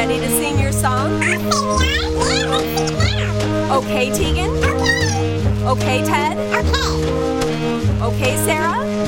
ready to sing your song? Okay, Tegan? Okay, Ted? Okay, Sarah?